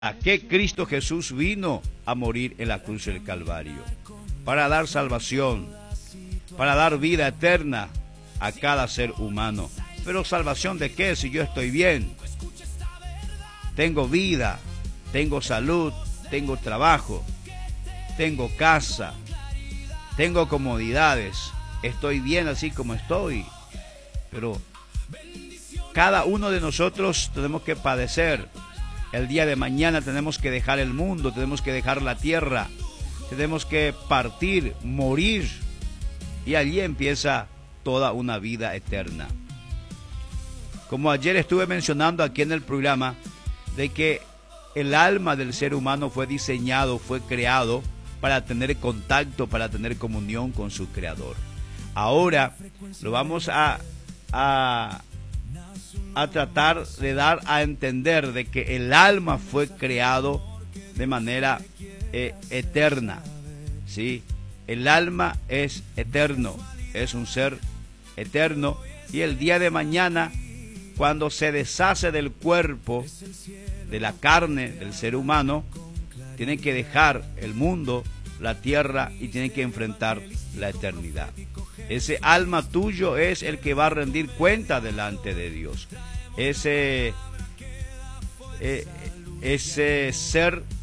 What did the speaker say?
¿A qué Cristo Jesús vino a morir en la cruz del Calvario? Para dar salvación, para dar vida eterna a cada ser humano. Pero ¿salvación de qué? Si yo estoy bien, tengo vida, tengo salud, tengo trabajo, tengo casa, tengo comodidades, estoy bien así como estoy. Pero cada uno de nosotros tenemos que padecer. El día de mañana tenemos que dejar el mundo, tenemos que dejar la tierra, tenemos que partir, morir, y allí empieza toda una vida eterna. Como ayer estuve mencionando aquí en el programa, de que el alma del ser humano fue diseñado, fue creado para tener contacto, para tener comunión con su creador. Ahora lo vamos a tratar de dar a entender de que el alma fue creado de manera eterna, ¿sí? El alma es eterno, es un ser eterno, y el día de mañana, cuando se deshace del cuerpo, de la carne del ser humano, tiene que dejar el mundo, la tierra, y tiene que enfrentar la eternidad. Ese alma tuyo es el que va a rendir cuenta delante de Dios. Ese ser